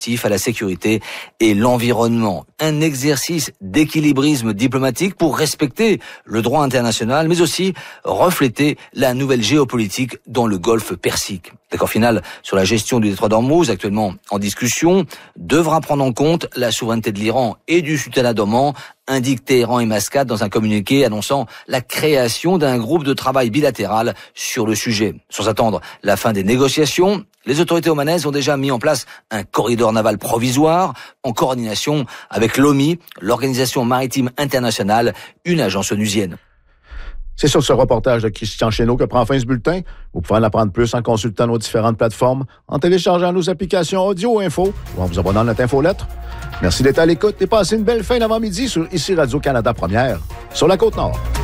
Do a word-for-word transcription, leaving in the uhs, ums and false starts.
à la sécurité et l'environnement. Un exercice d'équilibrisme diplomatique pour respecter le droit international, mais aussi refléter la nouvelle géopolitique dans le Golfe Persique. L'accord final sur la gestion du détroit d'Ormuz, actuellement en discussion, devra prendre en compte la souveraineté de l'Iran et du Sultanat d'Oman, indique Téhéran et Mascate dans un communiqué annonçant la création d'un groupe de travail bilatéral sur le sujet. Sans attendre la fin des négociations, les autorités omanaises ont déjà mis en place un corridor naval provisoire en coordination avec l'O M I, l'Organisation maritime internationale, une agence onusienne. C'est sur ce reportage de Christian Chéneau que prend fin ce bulletin. Vous pouvez en apprendre plus en consultant nos différentes plateformes, en téléchargeant nos applications audio ou info ou en vous abonnant à notre infolettre. Merci d'être à l'écoute et passez une belle fin d'avant-midi sur ici Radio-Canada Première, sur la Côte-Nord.